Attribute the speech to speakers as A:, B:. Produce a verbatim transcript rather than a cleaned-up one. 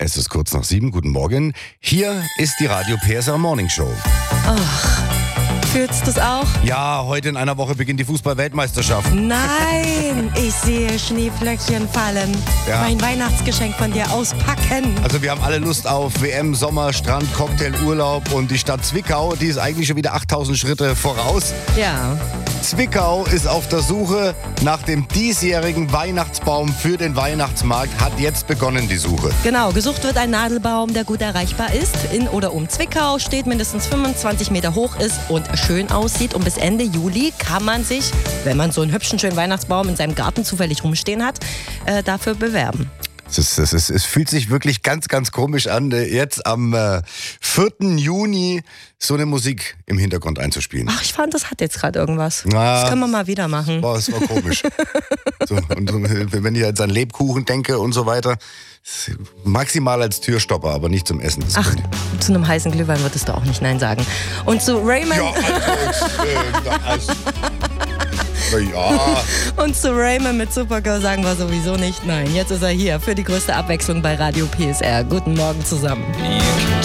A: Es ist kurz nach sieben. Guten Morgen. Hier ist die Radio P S R Morning Show.
B: Ach, fühlst du es auch?
A: Ja, heute in einer Woche beginnt die Fußball-Weltmeisterschaft.
B: Nein, ich sehe Schneeflöckchen fallen.
A: Ja.
B: Mein Weihnachtsgeschenk von dir auspacken.
A: Also wir haben alle Lust auf W M, Sommer, Strand, Cocktail, Urlaub und die Stadt Zwickau, die ist eigentlich schon wieder achttausend Schritte voraus.
B: Ja.
A: Zwickau ist auf der Suche nach dem diesjährigen Weihnachtsbaum für den Weihnachtsmarkt. Hat jetzt begonnen die Suche.
B: Genau, gesucht wird ein Nadelbaum, der gut erreichbar ist. In oder um Zwickau, steht, mindestens fünfundzwanzig Meter hoch ist und schön aussieht. Und bis Ende Juli kann man sich, wenn man so einen hübschen, schönen Weihnachtsbaum in seinem Garten zufällig rumstehen hat, äh, dafür bewerben.
A: Es, ist, es, ist, es fühlt sich wirklich ganz, ganz komisch an, jetzt am äh, vierten Juni so eine Musik im Hintergrund einzuspielen.
B: Ach, ich fand, das hat jetzt gerade irgendwas.
A: Na,
B: das können wir mal wieder machen.
A: Boah, es war komisch. So, und wenn ich jetzt an Lebkuchen denke und so weiter, maximal als Türstopper, aber nicht zum Essen. Das
B: Ach,
A: könnte-
B: zu einem heißen Glühwein würdest du auch nicht Nein sagen. Und zu Raymond...
A: Ja, also, äh, also, ja.
B: Und zu Raymond mit Supergirl sagen wir sowieso nicht nein. Jetzt ist er hier für die größte Abwechslung bei Radio P S R. Guten Morgen zusammen.